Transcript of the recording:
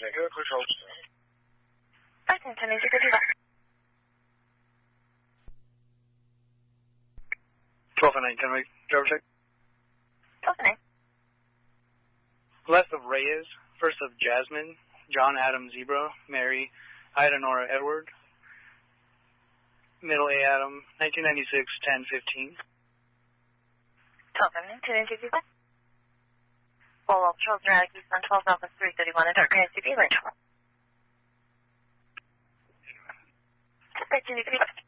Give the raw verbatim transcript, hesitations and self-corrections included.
Regular control. Python ten eight zero. twelve and nine, can we driver check? twelve and nine. Left of Reyes, first of Jasmine, John Adam Zebra, Mary, Ida Nora Edward. Middle A Adam, nineteen ninety-six, ten fifteen. twelve and nine, ten eight zero. All of Charles Drag, East on twelve Alpha three thirty-one, and Dark N C B, range four. thirteen degree.